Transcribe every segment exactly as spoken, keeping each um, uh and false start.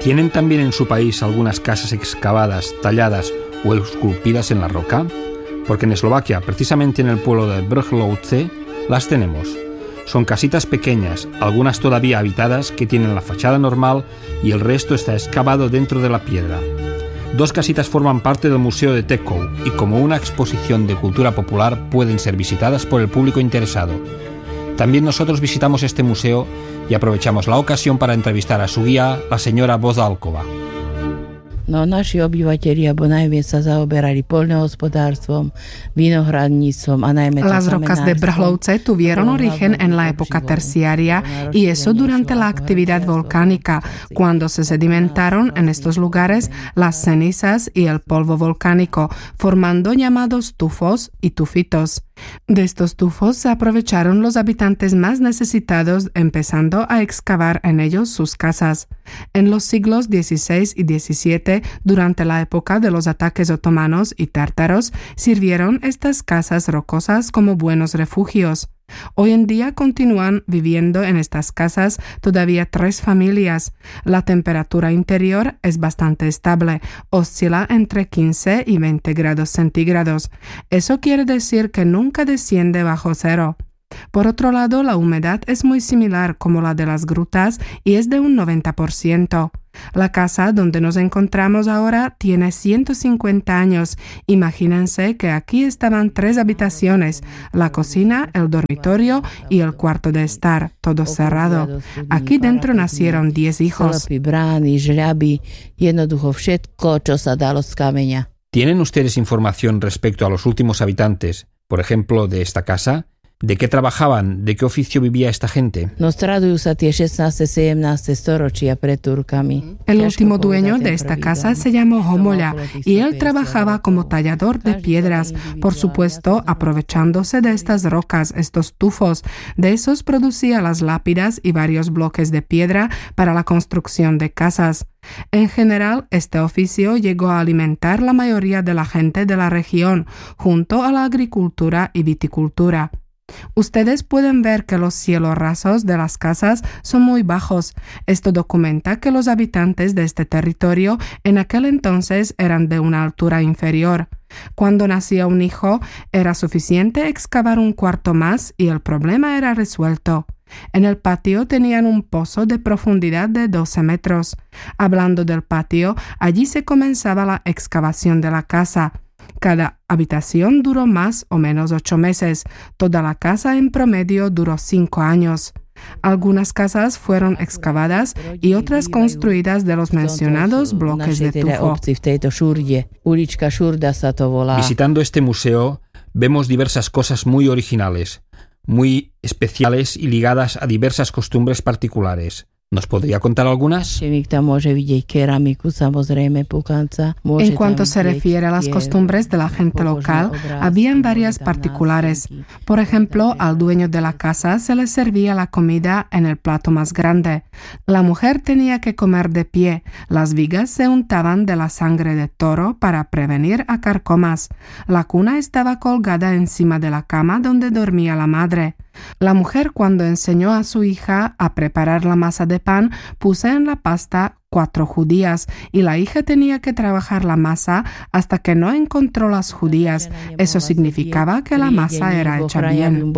¿Tienen también en su país algunas casas excavadas, talladas o esculpidas en la roca? Porque en Eslovaquia, precisamente en el pueblo de Brhlovce, las tenemos. Son casitas pequeñas, algunas todavía habitadas, que tienen la fachada normal y el resto está excavado dentro de la piedra. Dos casitas forman parte del Museo de Tekow y como una exposición de cultura popular pueden ser visitadas por el público interesado. También nosotros visitamos este museo y aprovechamos la ocasión para entrevistar a su guía, la señora Bozálková. No, naši obyvatelia najmä sa zaoberali poľnohospodárstvom, vinohradníctvom a najmä Las rocas de Brhlovce tuvieron origen en la época terciaria y eso durante la actividad volcánica, cuando se sedimentaron en estos lugares las cenizas y el polvo volcánico, formando llamados tufos y tufitos. De estos tufos se aprovecharon los habitantes más necesitados, empezando a excavar en ellos sus casas. En los siglos dieciséis y diecisiete, durante la época de los ataques otomanos y tártaros, sirvieron estas casas rocosas como buenos refugios. Hoy en día continúan viviendo en estas casas todavía tres familias. La temperatura interior es bastante estable, oscila entre quince y veinte grados centígrados. Eso quiere decir que nunca desciende bajo cero. Por otro lado, la humedad es muy similar como la de las grutas y es de un noventa por ciento. La casa donde nos encontramos ahora tiene ciento cincuenta años. Imagínense que aquí estaban tres habitaciones, la cocina, el dormitorio y el cuarto de estar, todo cerrado. Aquí dentro nacieron diez hijos. ¿Tienen ustedes información respecto a los últimos habitantes, por ejemplo, de esta casa? ¿De qué trabajaban? ¿De qué oficio vivía esta gente? El último dueño de esta casa se llamó Homola y él trabajaba como tallador de piedras, por supuesto aprovechándose de estas rocas, estos tufos. De esos producía las lápidas y varios bloques de piedra para la construcción de casas. En general, este oficio llegó a alimentar la mayoría de la gente de la región, junto a la agricultura y viticultura. Ustedes pueden ver que los cielos rasos de las casas son muy bajos. Esto documenta que los habitantes de este territorio en aquel entonces eran de una altura inferior. Cuando nacía un hijo, era suficiente excavar un cuarto más y el problema era resuelto. En el patio tenían un pozo de profundidad de doce metros. Hablando del patio, allí se comenzaba la excavación de la casa. Cada habitación duró más o menos ocho meses. Toda la casa en promedio duró cinco años. Algunas casas fueron excavadas y otras construidas de los mencionados bloques de tufo. Visitando este museo, vemos diversas cosas muy originales, muy especiales y ligadas a diversas costumbres particulares. ¿Nos podría contar algunas? En cuanto se refiere a las costumbres de la gente local, habían varias particulares. Por ejemplo, al dueño de la casa se le servía la comida en el plato más grande. La mujer tenía que comer de pie. Las vigas se untaban de la sangre de toro para prevenir a carcomas. La cuna estaba colgada encima de la cama donde dormía la madre. La mujer, cuando enseñó a su hija a preparar la masa de pan, puso en la pasta cuatro judías y la hija tenía que trabajar la masa hasta que no encontró las judías. Eso significaba que la masa era hecha bien.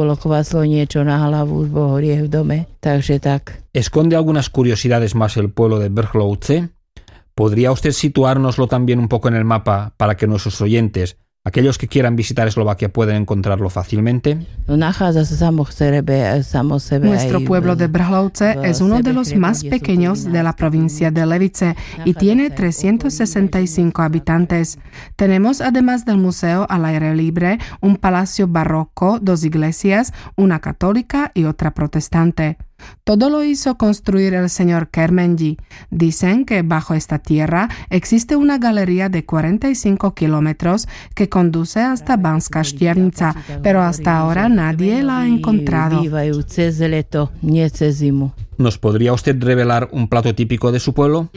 ¿Esconde algunas curiosidades más el pueblo de Brhlovce? ¿Podría usted situárnoslo también un poco en el mapa para que nuestros oyentes, aquellos que quieran visitar Eslovaquia, pueden encontrarlo fácilmente? Nuestro pueblo de Brhlovce es uno de los más pequeños de la provincia de Levice y tiene trescientos sesenta y cinco habitantes. Tenemos, además del museo al aire libre, un palacio barroco, dos iglesias, una católica y otra protestante. Todo lo hizo construir el señor Kermenyi. Dicen que bajo esta tierra existe una galería de cuarenta y cinco kilómetros que conduce hasta Banská Štiavnica, pero hasta ahora nadie la ha encontrado. ¿Nos podría usted revelar un plato típico de su pueblo?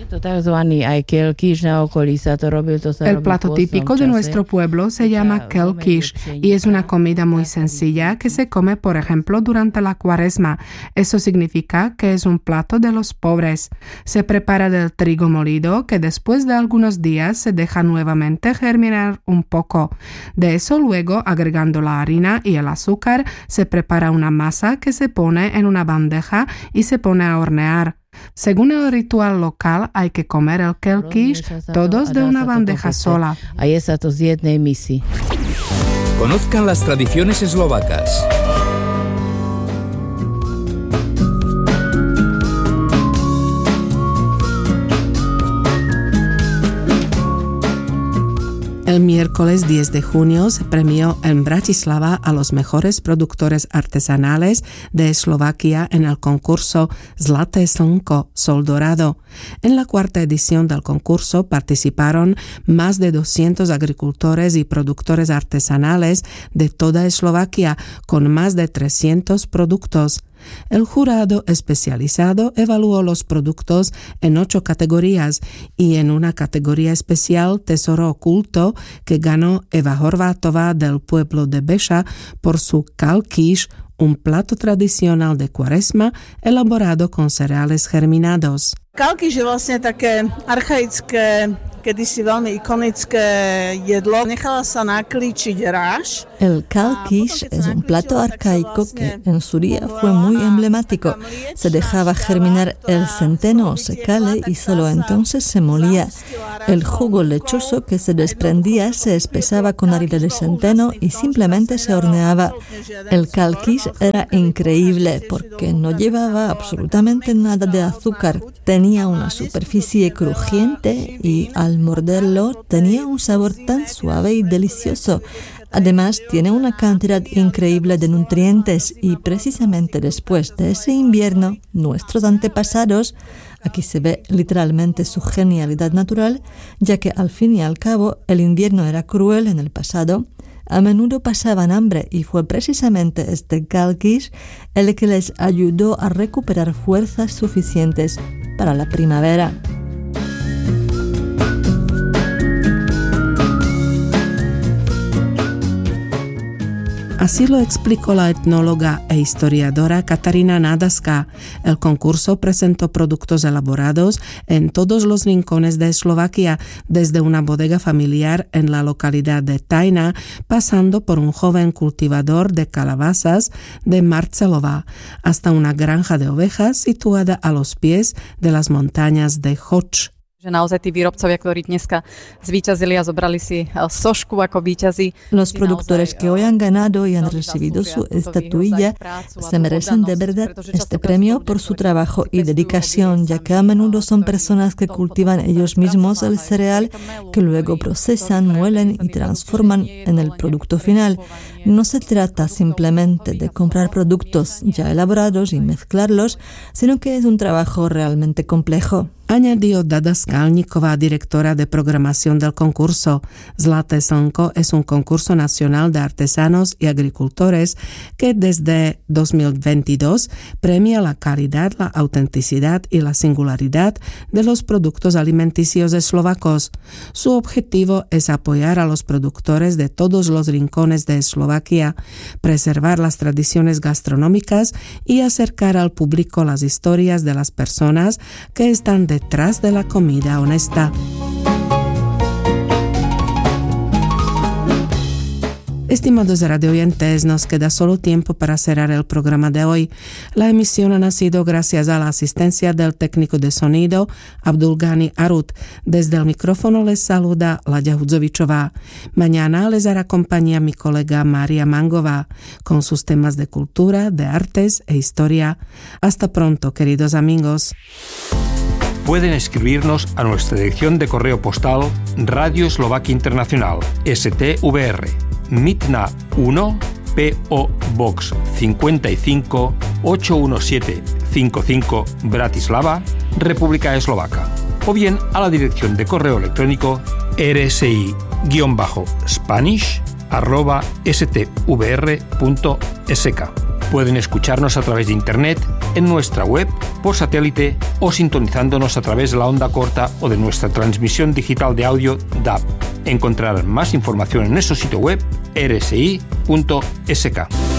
El plato típico de nuestro pueblo se llama kelkish y es una comida muy sencilla que se come, por ejemplo, durante la cuaresma. Eso significa que es un plato de los pobres. Se prepara del trigo molido que después de algunos días se deja nuevamente germinar un poco. De eso luego, agregando la harina y el azúcar, se prepara una masa que se pone en una bandeja y se pone a hornear. Según el ritual local, hay que comer el kelkish todos de una bandeja sola. Conozcan las tradiciones eslovacas. El miércoles diez de junio se premió en Bratislava a los mejores productores artesanales de Eslovaquia en el concurso Zlaté slnko, Sol Dorado. En la cuarta edición del concurso participaron más de doscientos agricultores y productores artesanales de toda Eslovaquia con más de trescientos productos. El jurado especializado evaluó los productos en ocho categorías y en una categoría especial Tesoro Oculto que ganó Eva Horvátová del pueblo de Beša por su kelkish, un plato tradicional de Cuaresma elaborado con cereales germinados. Kelkish je vlastne také archaické, kedysi veľmi ikonické jedlo. Nechala sa naklíčiť ráž. El kelkish es un plato arcaico que en su día fue muy emblemático. Se dejaba germinar el centeno o secale y solo entonces se molía. El jugo lechoso que se desprendía se espesaba con harina de centeno y simplemente se horneaba. El kelkish era increíble porque no llevaba absolutamente nada de azúcar. Tenía una superficie crujiente y al morderlo tenía un sabor tan suave y delicioso. Además, tiene una cantidad increíble de nutrientes y precisamente después de ese invierno, nuestros antepasados, aquí se ve literalmente su genialidad natural, ya que al fin y al cabo el invierno era cruel en el pasado, a menudo pasaban hambre y fue precisamente este kelkish el que les ayudó a recuperar fuerzas suficientes para la primavera. Así lo explicó la etnóloga e historiadora Katarína Nádaská. El concurso presentó productos elaborados en todos los rincones de Eslovaquia, desde una bodega familiar en la localidad de Tajna, pasando por un joven cultivador de calabazas de Marcelova, hasta una granja de ovejas situada a los pies de las montañas de Choč. Že naozaj tí výrobcovia, ktorí dneska zvíťazili a zobrali si sošku ako víťazi. Los productores que hoy han ganado y han recibido su estatuilla se merecen de verdad este premio por su trabajo y dedicación, ya que a menudo son personas que cultivan ellos mismos el cereal que luego procesan, muelen y transforman en el producto final. No se trata simplemente de comprar productos ya elaborados y mezclarlos, sino que es un trabajo realmente complejo. Añadió Dada Skalníková, directora de programación del concurso. Zlaté slnko es un concurso nacional de artesanos y agricultores que desde dos mil veintidós premia la calidad, la autenticidad y la singularidad de los productos alimenticios eslovacos. Su objetivo es apoyar a los productores de todos los rincones de Eslovaquia, preservar las tradiciones gastronómicas y acercar al público las historias de las personas que están detrás de la comida honesta. Estimados radioyentes, nos queda solo tiempo para cerrar el programa de hoy. La emisión ha nacido gracias a la asistencia del técnico de sonido Abdulgani Arut. Desde el micrófono les saluda Laďa Hudzovičová. Mañana les hará compañía mi colega María Mangová con sus temas de cultura, de artes e historia. Hasta pronto, queridos amigos. Pueden escribirnos a nuestra dirección de correo postal Radio Eslovaquia Internacional, S T V R, Mitna uno, P O Box cincuenta y cinco, ocho uno siete cinco cinco, Bratislava, República Eslovaca, o bien a la dirección de correo electrónico rsi-spanish arroba stvr punto sk. Pueden escucharnos a través de Internet, en nuestra web, por satélite o sintonizándonos a través de la onda corta o de nuestra transmisión digital de audio D A B. Encontrarán más información en nuestro sitio web r s i punto s k.